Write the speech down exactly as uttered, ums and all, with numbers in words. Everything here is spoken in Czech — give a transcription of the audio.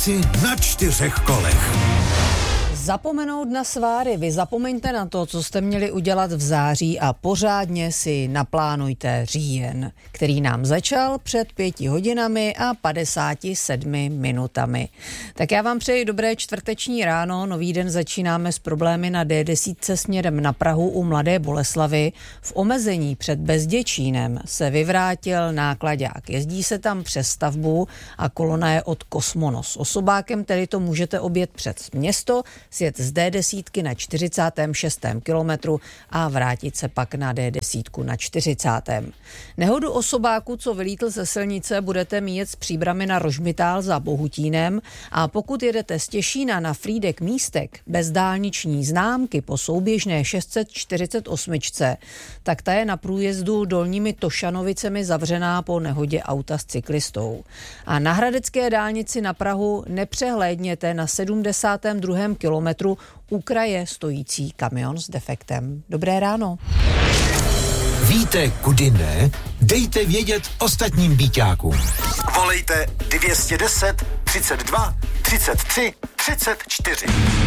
práci na čtyřech kolech. Zapomenout na sváry. Vy zapomeňte na to, co jste měli udělat v září a pořádně si naplánujte říjen, který nám začal před pěti hodinami a padesáti sedmi minutami. Tak já vám přeji dobré čtvrteční ráno. Nový den začínáme s problémy na D deset směrem na Prahu u Mladé Boleslavi. V omezení před Bezděčínem se vyvrátil náklaďák. Jezdí se tam přes stavbu a kolona je od Kosmonos. Osobákem tedy to můžete objet přes město, sjet z D deset na čtyřicátém šestém kilometru a vrátit se pak na D deset na čtyřicátém Nehodu osobáku, co vylítl ze silnice, budete mít z Příbrami na Rožmitál za Bohutínem, a pokud jedete z Těšína na Frýdek Místek bez dálniční známky po souběžné šest set čtyřicet osm, tak ta je na průjezdu Dolními Tošanovicemi zavřená po nehodě auta s cyklistou. A na hradecké dálnici na Prahu nepřehlédněte na sedmdesátém druhém kilometru u kraje stojící kamion s defektem. Dobré ráno. Víte, kudy ne? Dejte vědět ostatním býťákům. Volejte dvě stě deset, třicet dva, třicet tři, třicet čtyři.